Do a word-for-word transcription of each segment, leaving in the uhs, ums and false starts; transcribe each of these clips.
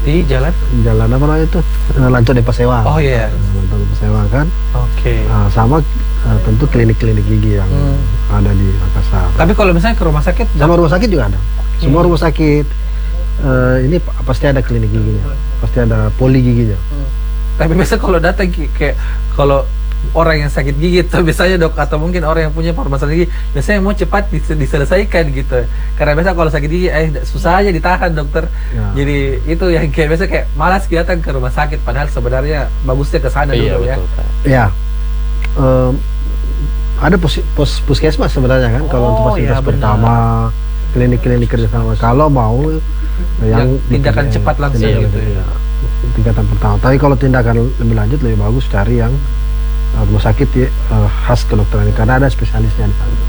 Di jalan? Jalan apa namanya itu? Lanco de Pasewa. Oh iya. Lanco de Pasewa kan. Oke. Okay. Uh, sama uh, tentu klinik-klinik gigi yang hmm. ada di Makassar. Tapi kalau misalnya ke rumah sakit? Sama rumah sakit juga ada. Okay. Semua rumah sakit uh, ini pasti ada klinik giginya, pasti ada poli giginya. Hmm. Tapi biasa kalau datang kayak kalau orang yang sakit gigi tuh biasanya dok, atau mungkin orang yang punya permasalahan gigi biasanya mau cepat diselesaikan gitu, karena biasa kalau sakit gigi eh susah aja ditahan dokter ya. Jadi itu yang kayak biasa kayak malas datang ke rumah sakit, padahal sebenarnya bagusnya ke sana iya, dulu. Betul, ya ya um, ada pos, pos puskesmas sebenarnya kan. Oh, kalau untuk fasilitas ya, pertama klinik-klinik kerjasama kalau mau yang, yang tindakan cepat langsung tindakan, gitu ya. Tingkatan pertama. Tapi kalau tindakan lebih lanjut lebih bagus cari yang uh, rumah sakit ya, uh, khas kedokteran karena ada spesialisnya di sana.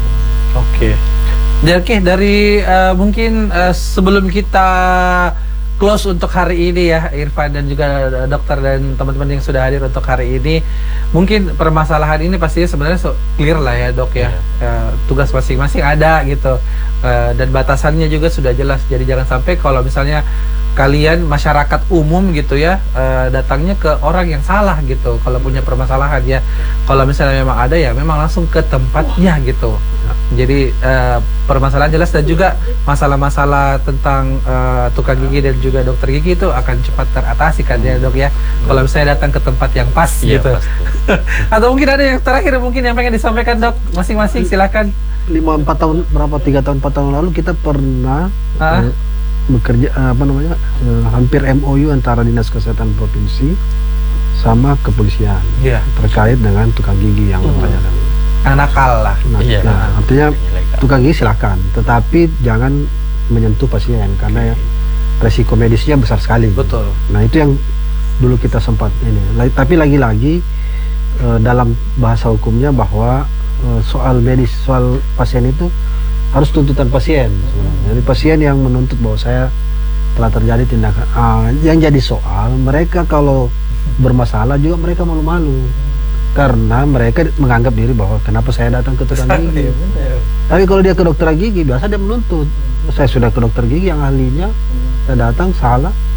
Oke. Okay. Oke, dari uh, mungkin uh, sebelum kita close untuk hari ini ya, Irfan dan juga dokter dan teman-teman yang sudah hadir untuk hari ini, mungkin permasalahan ini pastinya sebenarnya so clear lah ya dok ya. Yeah. Uh, tugas masing-masing ada gitu, uh, dan batasannya juga sudah jelas. Jadi jangan sampai kalau misalnya kalian masyarakat umum gitu ya uh, datangnya ke orang yang salah gitu kalau punya permasalahan ya. Kalau misalnya memang ada ya memang langsung ke tempatnya gitu. Jadi uh, permasalahan jelas, dan juga masalah-masalah tentang uh, tukang gigi dan juga dokter gigi itu akan cepat teratasi kan ya dok ya. Kalau misalnya datang ke tempat yang pas ya, gitu. Atau mungkin ada yang terakhir mungkin yang pengen disampaikan dok masing-masing, silakan. Lima empat tahun berapa tiga tahun empat tahun lalu kita pernah uh, bekerja apa namanya uh, hampir M O U antara Dinas Kesehatan Provinsi sama kepolisian yeah. terkait dengan tukang gigi yang bertanya uh. yang nakal lah. Nah, iya, nah, artinya tukang gigi silakan, tetapi jangan menyentuh pasien karena ya, resiko medisnya besar sekali. Betul. Nah itu yang dulu kita sempat ini. Tapi lagi-lagi uh, dalam bahasa hukumnya bahwa uh, soal medis, soal pasien itu harus tuntutan pasien. Hmm. Jadi pasien yang menuntut bahwa saya telah terjadi tindakan. Uh, yang jadi soal mereka kalau bermasalah juga mereka malu-malu. Karena mereka menganggap diri bahwa kenapa saya datang ke tukang gigi. Tapi kalau dia ke dokter gigi biasa dia menuntut. Saya sudah ke dokter gigi yang ahlinya, saya datang salah,